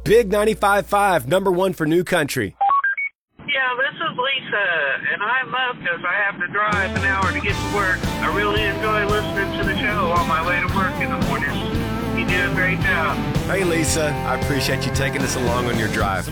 Big 95.5, number one for New Country. Yeah, this is Lisa, and I'm up because I have to drive an hour to get to work. I really enjoy listening to the show on my way to work in the morning. You do a great job. Hey, Lisa, I appreciate you taking us along on your drive.